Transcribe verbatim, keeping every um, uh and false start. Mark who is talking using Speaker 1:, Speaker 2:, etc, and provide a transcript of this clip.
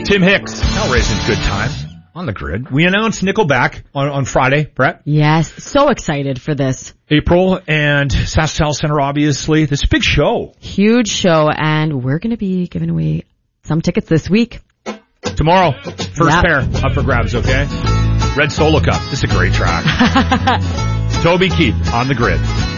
Speaker 1: Tim Hicks, now raising good times on the grid. We announced Nickelback on, on Friday, Brett.
Speaker 2: Yes, so excited for this.
Speaker 1: April and SaskTel Center, obviously. This is a big show.
Speaker 2: Huge show, and we're going to be giving away some tickets this week.
Speaker 1: Tomorrow, first
Speaker 2: Yep.
Speaker 1: pair up for grabs, okay? Red Solo Cup. This is a great track. Toby Keith on the grid.